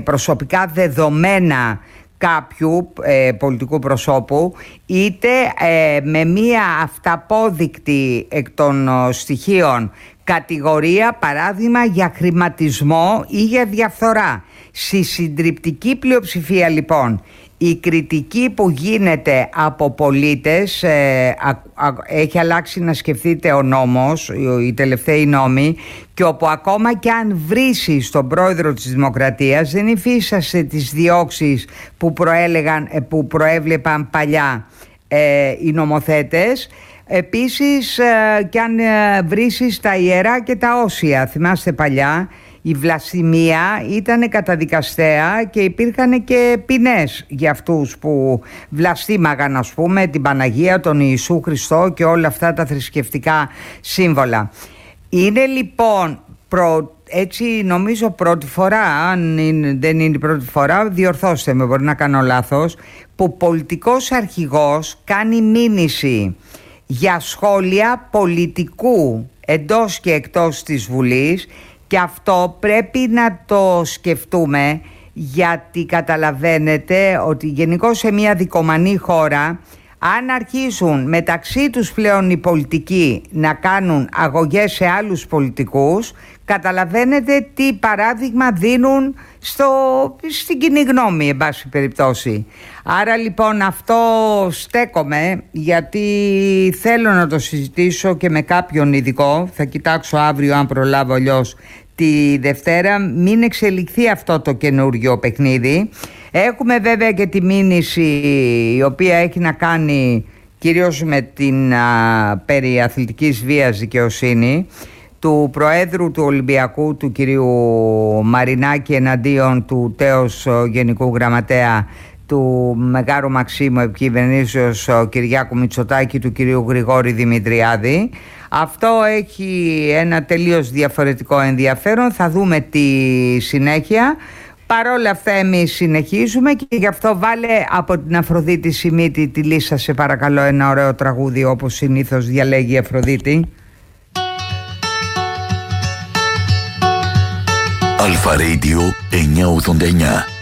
προσωπικά δεδομένα κάποιου πολιτικού προσώπου, είτε με μία αυταπόδεικτη εκ των στοιχείων κατηγορία, παράδειγμα για χρηματισμό ή για διαφθορά. Στη συντριπτική πλειοψηφία λοιπόν η κριτική που γίνεται από πολίτες, έχει αλλάξει να σκεφτείτε ο νόμος, οι τελευταίοι νόμοι, και όπου ακόμα και αν βρίσεις τον πρόεδρο της Δημοκρατίας δεν υφίστασε τις διώξεις που προέβλεπαν παλιά οι νομοθέτες. Επίσης και αν βρίσεις τα ιερά και τα όσια, θυμάστε παλιά η βλασφημία ήταν καταδικαστέα και υπήρχαν και ποινές για αυτούς που βλασφήμαγαν, ας πούμε, την Παναγία, τον Ιησού Χριστό και όλα αυτά τα θρησκευτικά σύμβολα. Είναι λοιπόν έτσι νομίζω πρώτη φορά, αν δεν είναι η πρώτη φορά, διορθώστε με, μπορεί να κάνω λάθος, που πολιτικός αρχηγός κάνει μήνυση για σχόλια πολιτικού εντός και εκτός της Βουλής, και αυτό πρέπει να το σκεφτούμε, γιατί καταλαβαίνετε ότι γενικώς σε μια δικομανή χώρα, αν αρχίσουν μεταξύ τους πλέον οι πολιτικοί να κάνουν αγωγές σε άλλους πολιτικούς, καταλαβαίνετε τι παράδειγμα δίνουν στην κοινή γνώμη, εν πάση περιπτώσει. Άρα λοιπόν αυτό στέκομαι, γιατί θέλω να το συζητήσω και με κάποιον ειδικό. Θα κοιτάξω αύριο αν προλάβω, αλλιώς τη Δευτέρα, μην εξελιχθεί αυτό το καινούργιο παιχνίδι. Έχουμε βέβαια και τη μήνυση η οποία έχει να κάνει κυρίως με την περί αθλητικής βίας δικαιοσύνη του Προέδρου του Ολυμπιακού, του κυρίου Μαρινάκη, εναντίον του τέως Γενικού Γραμματέα του Μεγάρου Μαξίμου Επικυβερνήσεως Κυριάκου Μητσοτάκη, του κυρίου Γρηγόρη Δημητριάδη. Αυτό έχει ένα τελείως διαφορετικό ενδιαφέρον. Θα δούμε τη συνέχεια. Παρόλα αυτά εμείς συνεχίζουμε, και γι' αυτό βάλε από την Αφροδίτη Σιμίτη τη Λίσσα, σε παρακαλώ, ένα ωραίο τραγούδι όπως συνήθως διαλέγει η Αφροδίτη. Αλφα Radio 989.